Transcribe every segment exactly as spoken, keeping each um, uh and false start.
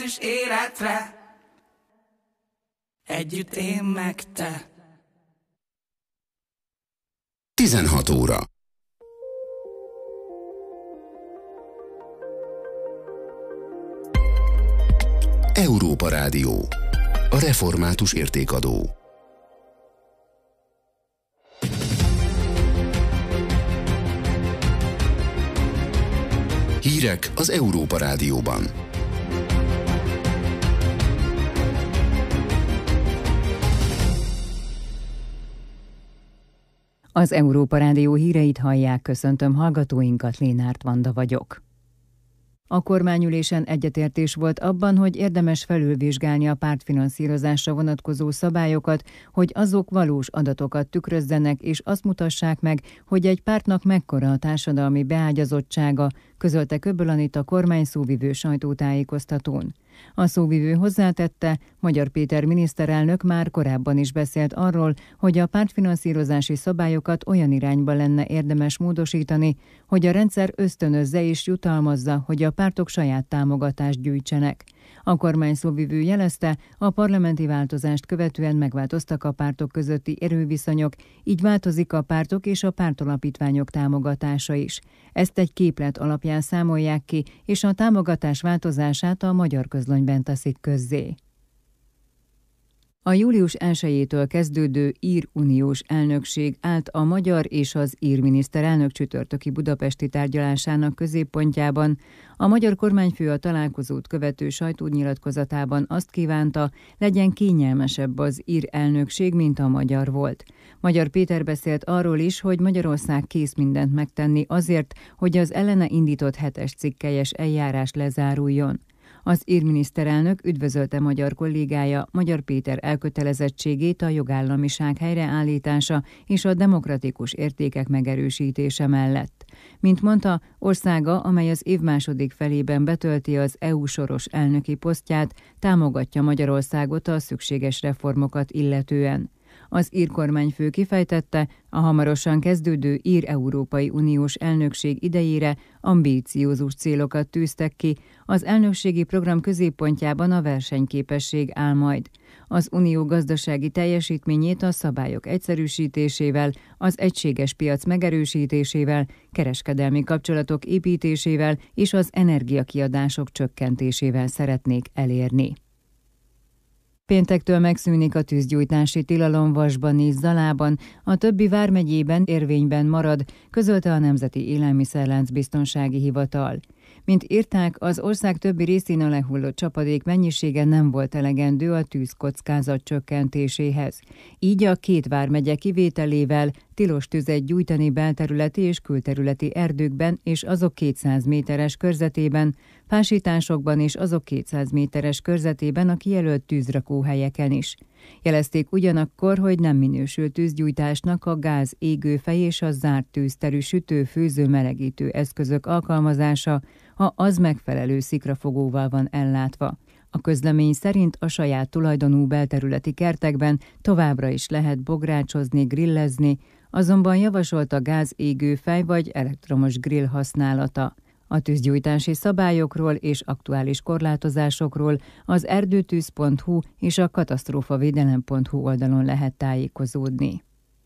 is életre. Együtt én meg te. tizenhat óra. Európa Rádió. A református értékadó. Hírek az Európa Rádióban. Az Európa Rádió híreit hallják, köszöntöm hallgatóinkat, Lénárt Vanda vagyok. A kormányülésen egyetértés volt abban, hogy érdemes felülvizsgálni a pártfinanszírozásra vonatkozó szabályokat, hogy azok valós adatokat tükrözzenek és azt mutassák meg, hogy egy pártnak mekkora a társadalmi beágyazottsága, közölte Köbbel Anita kormányszóvivő sajtótájékoztatón. A szóvivő hozzátette, Magyar Péter miniszterelnök már korábban is beszélt arról, hogy a pártfinanszírozási szabályokat olyan irányba lenne érdemes módosítani, hogy a rendszer ösztönözze és jutalmazza, hogy a pártok saját támogatást gyűjtsenek. A kormányszóvivő jelezte, a parlamenti változást követően megváltoztak a pártok közötti erőviszonyok, így változik a pártok és a pártalapítványok támogatása is. Ezt egy képlet alapján számolják ki, és a támogatás változását a Magyar Közlönyben teszik közzé. A július elsejétől kezdődő ír uniós elnökség állt a magyar és az ír miniszterelnök csütörtöki budapesti tárgyalásának középpontjában. A magyar kormányfő a találkozót követő sajtónyilatkozatában azt kívánta, legyen kényelmesebb az ír elnökség, mint a magyar volt. Magyar Péter beszélt arról is, hogy Magyarország kész mindent megtenni azért, hogy az ellene indított hetes cikkelyes eljárás lezáruljon. Az ír miniszterelnök üdvözölte magyar kollégája Magyar Péter elkötelezettségét a jogállamiság helyreállítása és a demokratikus értékek megerősítése mellett. Mint mondta, országa, amely az év második felében betölti az é u soros elnöki posztját, támogatja Magyarországot a szükséges reformokat illetően. Az ír kormányfő kifejtette, a hamarosan kezdődő ír-európai uniós elnökség idejére ambíciózus célokat tűztek ki, az elnökségi program középpontjában a versenyképesség áll majd. Az unió gazdasági teljesítményét a szabályok egyszerűsítésével, az egységes piac megerősítésével, kereskedelmi kapcsolatok építésével és az energiakiadások csökkentésével szeretnék elérni. Péntektől megszűnik a tűzgyújtási tilalom Vasban és Zalában, a többi vármegyében érvényben marad, közölte a Nemzeti Élelmiszerlánc Biztonsági Hivatal. Mint írták, az ország többi részén a lehullott csapadék mennyisége nem volt elegendő a tűzkockázat csökkentéséhez. Így a két vármegye kivételével tilos tüzet gyújtani belterületi és külterületi erdőkben és azok kétszáz méteres körzetében, fásításokban és azok kétszáz méteres körzetében a kijelölt tűzrakóhelyeken is. Jelezték ugyanakkor, hogy nem minősül tűzgyújtásnak a gáz égőfej és a zárt tűzterű sütő-főző melegítő eszközök alkalmazása, ha az megfelelő szikrafogóval van ellátva. A közlemény szerint a saját tulajdonú belterületi kertekben továbbra is lehet bográcsozni, grillezni, azonban javasolt a gáz égőfej vagy elektromos grill használata. A tűzgyújtási szabályokról és aktuális korlátozásokról az erdőtűz pont hu és a katasztrófavédelem pont hu oldalon lehet tájékozódni.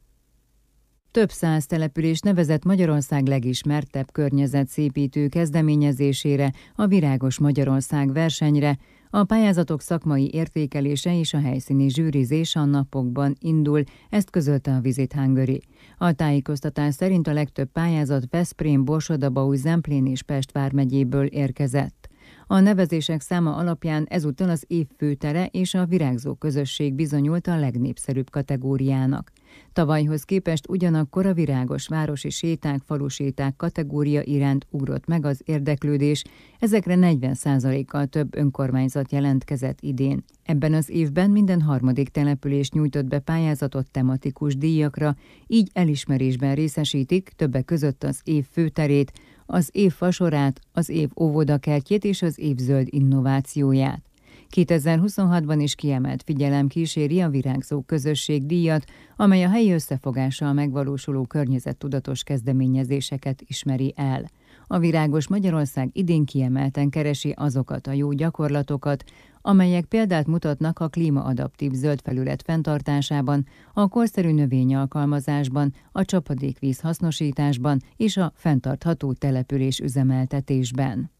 Több száz település nevezett Magyarország legismertebb környezetszépítő kezdeményezésére, a Virágos Magyarország versenyre. A pályázatok szakmai értékelése és a helyszíni zsűrizés a napokban indul, ezt közölte a Visit Hungary. A tájékoztatás szerint a legtöbb pályázat Veszprém, Borsod-Abaúj, Zemplén és Pest vármegyéből érkezett. A nevezések száma alapján ezúttal az év főtere és a virágzó közösség bizonyult a legnépszerűbb kategóriának. Tavalyhoz képest ugyanakkor a virágos városi séták, faluséták kategória iránt ugrott meg az érdeklődés, ezekre negyven százalékkal több önkormányzat jelentkezett idén. Ebben az évben minden harmadik település nyújtott be pályázatot tematikus díjakra, így elismerésben részesítik többek között az év főterét, az év fasorát, az év óvodakertjét és az év zöld innovációját. kétezer-huszonhatban is kiemelt figyelem kíséri a Virágzó Közösség díjat, amely a helyi összefogással megvalósuló környezettudatos kezdeményezéseket ismeri el. A Virágos Magyarország idén kiemelten keresi azokat a jó gyakorlatokat, amelyek példát mutatnak a klímaadaptív zöld felület fenntartásában, a korszerű növényalkalmazásban, a csapadékvíz hasznosításban és a fenntartható település üzemeltetésben.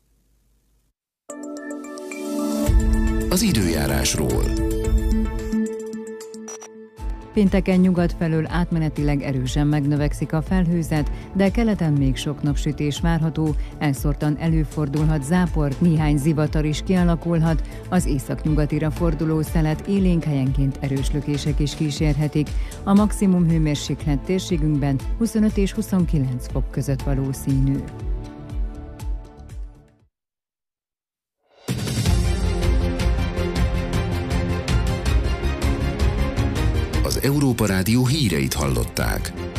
Az időjárásról. Pénteken nyugat felől átmenetileg erősen megnövekszik a felhőzet, de keleten még sok napsütés várható, elszórtan előfordulhat zápor, néhány zivatar is kialakulhat, az északnyugatira forduló szelet élénk helyenként erős lökések is kísérhetik. A maximum hőmérséklet térségünkben huszonöt és huszonkilenc fok között valószínű. Az Európa Rádió híreit hallották.